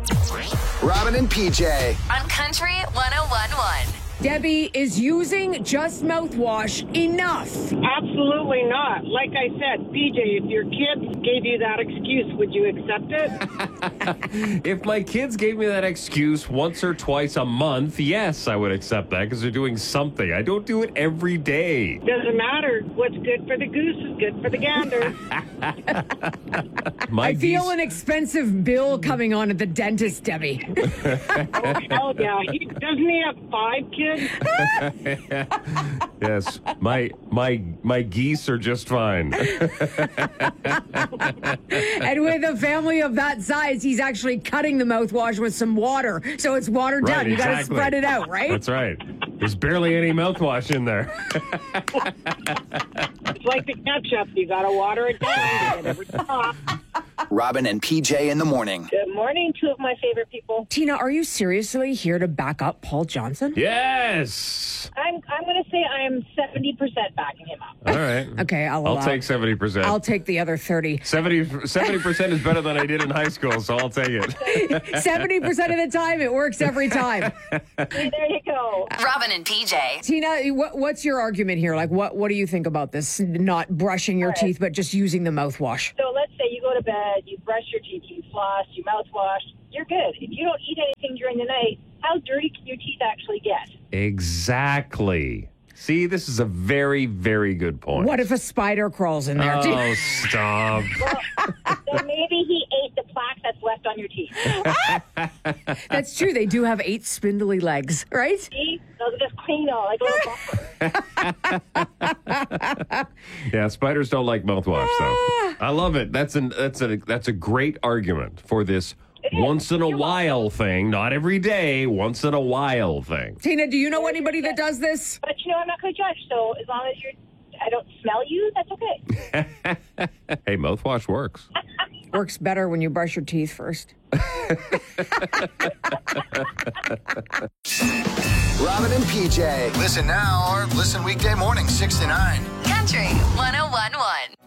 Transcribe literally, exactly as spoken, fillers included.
Robin and P J. On Country one oh one point one. Debbie, is using just mouthwash enough? Absolutely not. Like I said, P J, if your kids gave you that excuse, would you accept it? If my kids gave me that excuse once or twice a month, yes, I would accept that because they're doing something. I don't do it every day. Doesn't matter. What's good for the goose is good for the gander. My I feel geese- an expensive bill coming on at the dentist, Debbie. Oh, hell yeah. He, doesn't he have five kids? Yes, my my my geese are just fine. And with a family of that size, he's actually cutting the mouthwash with some water. So it's watered Right, down. You got to exactly. spread it out, right? That's right. There's barely any mouthwash in there. It's like the ketchup. You got to water it down to get every drop. Robin and P J in the morning. Good morning, two of my favorite people. Tina, are you seriously here to back up Paul Johnson? Yes. I'm I'm going to say I am seventy percent backing him up. All right. Okay, I'll I'll allow. take seventy percent. I'll take the other thirty. seventy percent is better than I did in high school, so I'll take it. seventy percent of the time, it works every time. There you go. Robin and P J. Tina, what, what's your argument here? Like, what, what do you think about this? Not brushing your All right. teeth, but just using the mouthwash. So let's say you go to bed, you brush your teeth, you floss, you mouthwash, you're good. If you don't eat anything during the night, how dirty can your teeth actually get? Exactly. See, this is a very, very good point. What if a spider crawls in there? Oh, stop. Then maybe he ate the plaque that's left on your teeth. That's true. They do have eight spindly legs, right? See? Those are just clean all like a little buffer. Yeah, spiders don't like mouthwash, though. I love it. That's an that's a that's a great argument for this once in a while thing, not every day, once in a while thing. Tina, do you know anybody that does this? But you know, I'm not going to judge. So as long as you're, I don't smell you, that's okay. Hey, mouthwash works. Works better when you brush your teeth first. Robin and P J. Listen now or listen weekday morning, six to nine. Country one oh one point one.